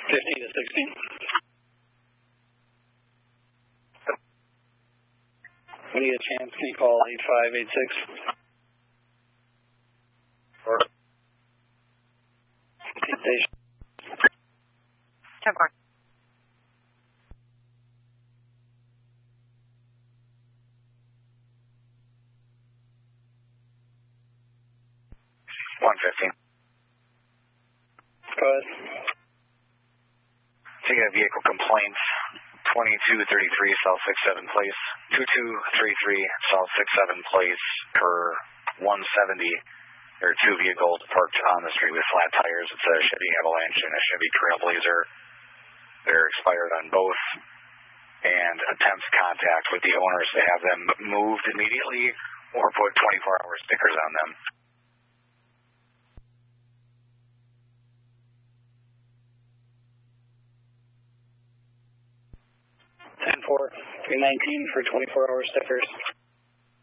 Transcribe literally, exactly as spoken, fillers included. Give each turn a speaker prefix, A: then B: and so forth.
A: fifteen to sixteen. When you get a chance, can you call eight five eight six? Or station.
B: ten four.
C: one fifteen.
A: Go ahead.
C: Taking a vehicle complaint, twenty-two thirty-three South six seven Place, twenty-two thirty-three South six seven Place per one seventy. There are two vehicles parked on the street with flat tires. It's a Chevy Avalanche and a Chevy Trailblazer. They're expired on both, and attempts contact with the owners to have them moved immediately or put twenty-four hour stickers on them.
A: ten four, three nineteen for twenty-four hour stickers.